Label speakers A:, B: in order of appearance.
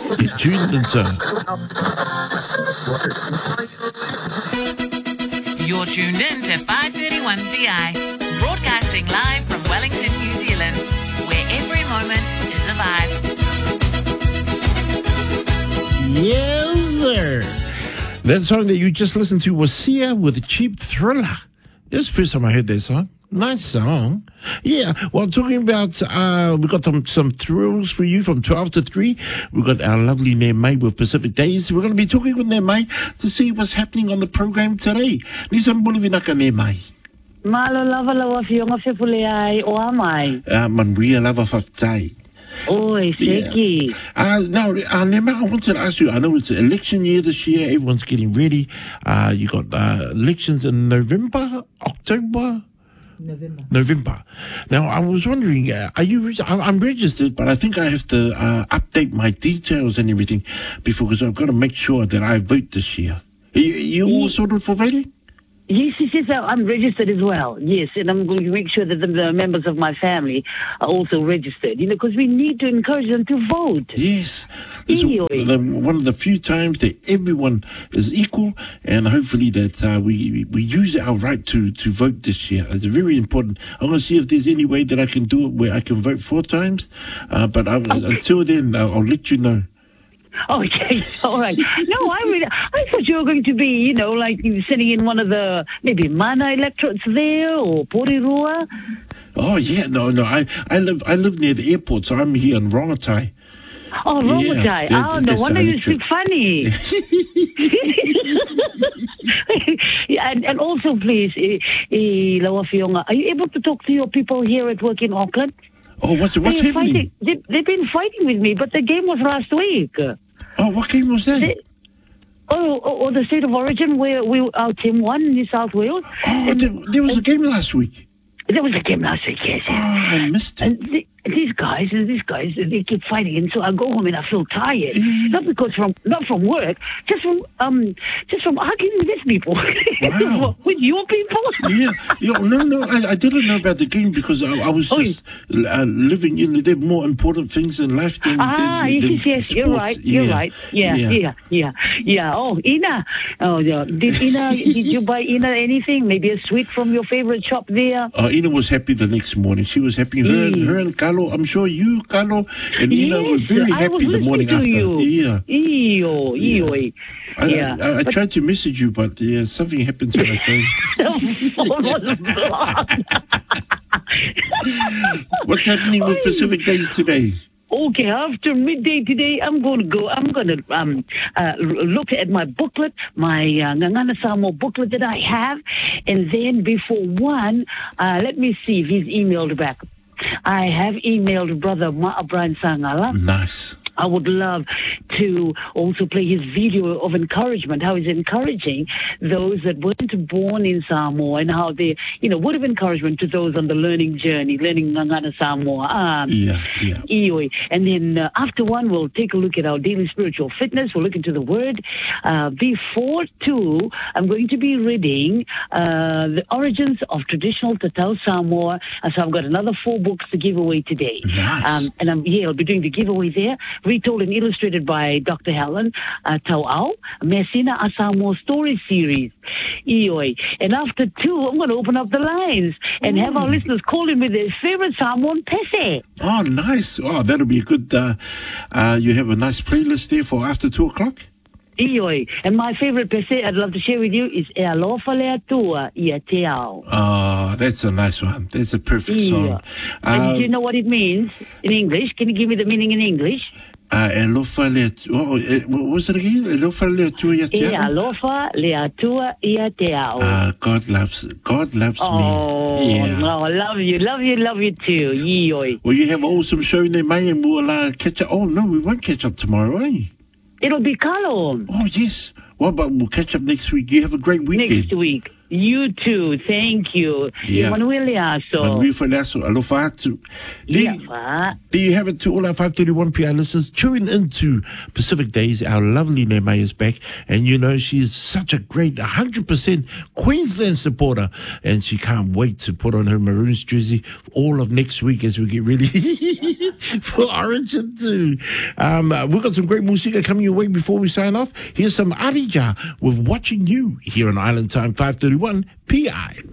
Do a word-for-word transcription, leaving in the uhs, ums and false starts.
A: You're tuned into.
B: You're tuned in to five thirty-one D I, broadcasting live from Wellington, New Zealand, where every moment is a vibe.
A: Yes, sir. That song that you just listened to was Sia with Cheap Thriller. It's the first time I heard that song. Nice song. Yeah, well, talking about, uh, we got some, some thrills for you from twelve to three. We've got our lovely Nemai with Pacific Days. We're going to be talking with Nemai to see what's happening on the program today. Nisam Bolivinaka Nemai.
C: Malo lava lava fionga fepule ai o amai.
A: Uh, Manria Lava Faftai.
C: Oi, Seki.
A: Yeah. Uh, now, uh, Nema, I wanted to ask you, I know it's election year this year, everyone's getting ready. Uh, you got uh, elections in November, October?
D: November.
A: November. Now, I was wondering, uh, are you, reg- I'm registered, but I think I have to uh, update my details and everything before, because I've got to make sure that I vote this year. Are you, you all sorted for voting?
C: Yes, yes, yes, I'm registered as well. Yes, and I'm going to make sure that the, the members of my family are also registered, you know, because we need to encourage them to vote.
A: Yes. It's the, one of the few times that everyone is equal, and hopefully that uh, we we use our right to, to vote this year. It's very important. I'm going to see if there's any way that I can do it where I can vote four times, uh, but I, okay. until then, I'll, I'll let you know.
C: Okay, all right. No, I really, I thought you were going to be, you know, like sitting in one of the, maybe Mana electorates there or Porirua.
A: Oh, yeah, no, no, I, I live I live near the airport, so I'm here in Rongotai.
C: Oh, Rongotai.
A: Yeah,
C: oh, no wonder you speak funny. yeah, and, and also, please, eh, eh, Lawa Fionga, are you able to talk to your people here at work in Auckland?
A: Oh, what's, what's
C: They're
A: happening?
C: Fighting, they, they've been fighting with me, but the game was last week.
A: Oh, what game was that?
C: They, oh, oh, oh, the State of Origin, where we our team won in New South Wales.
A: Oh,
C: and,
A: there, there was and, a game last week.
C: There was a game last week, yes.
A: Oh, I missed it.
C: And the, these guys, these guys, they keep fighting, and so I go home and I feel tired. Mm. Not because from, not from work, just from, um, just from arguing with these people.
A: Wow.
C: With your people.
A: yeah, yeah. No, no, I, I didn't know about the game because I, I was just oh, uh, living in. There are more important things in life than.
C: Ah,
A: than,
C: yes,
A: than
C: yes, yes.
A: sports.
C: You're right.
A: Yeah.
C: You're right. Yeah, yeah, yeah, yeah, yeah. Oh, Ina. Oh, yeah. Did Ina? Did you buy Ina anything? Maybe a sweet from your favorite shop there?
A: Uh, Ina was happy the next morning. She was happy. Her,
C: mm.
A: her and Carlo. I'm sure you, Carlo, and
C: yes,
A: Ina were very happy the morning after.
C: You.
A: Yeah.
C: Eyo,
A: yeah.
C: Eyo.
A: I,
C: yeah.
A: I, I, I tried to message you, but yeah, something happened to my phone. What's happening with Pacific Days today?
C: Okay, after midday today, I'm going to go, I'm going to um, uh, look at my booklet, my uh, Ngangana Samoa booklet that I have, and then before one, uh, let me see if he's emailed back. I have emailed Brother Ma- Brian Sangala.
A: Nice.
C: I would love to also play his video of encouragement, how he's encouraging those that weren't born in Samoa and how they, you know, word of encouragement to those on the learning journey, learning Ngangana Samoa. Um,
A: yeah, yeah.
C: Ioi. And then uh, after one, we'll take a look at our daily spiritual fitness. We'll look into the Word. Uh, before two, I'm going to be reading uh, the origins of traditional Tatau Samoa. Uh, so I've got another four books to give away today.
A: Nice.
C: Um, and I'm, yeah, I'll be doing the giveaway there. Retold and illustrated by Doctor Helen uh, Tauau, Messina Asamo Story Series. Ioi. And after two, I'm going to open up the lines and mm. have our listeners call in with their favorite Samoan pese.
A: Oh, nice. Oh, that'll be a good, uh, uh, you have a nice playlist there for after two o'clock?
C: Ioi. And my favorite pese I'd love to share with you is E Alofa Lea Tua Ia Te Ao.
A: Oh, that's a nice one. That's a perfect
C: yeah.
A: song.
C: Uh,
A: and
C: do you know what it means in English? Can you give me the meaning in English?
A: Uh, Alofa Lea Tua. Oh, what was it again? Alofa Lea Tua Ia Te Ao?
C: E Alofa Lea Tua Ia Te Ao.
A: Uh, God loves, God loves
C: oh,
A: me. Yeah.
C: Oh, I love you, love you, love you too. Ioi.
A: Well, you have an awesome show in there, mate, and we'll uh, catch up. Oh, no, we won't catch up tomorrow, eh?
C: It'll be Carlo.
A: Oh, yes. Well, but we'll catch up next week. You have a great weekend.
C: Next week. You too. Thank you.
A: Yeah.
C: Manuel Liaso.
A: Manuel Falasso, alofa atu. Do
C: Yeah,
A: you-
C: fa.
A: There you have it to all our five thirty-one P I listeners. Tuning into Pacific Days, our lovely Nemai is back. And you know, she is such a great one hundred percent Queensland supporter. And she can't wait to put on her Maroons jersey all of next week as we get ready for Origin two. Um, uh, we've got some great music coming your way before we sign off. Here's some Arija with Watching You here on Island Time five thirty-one P I.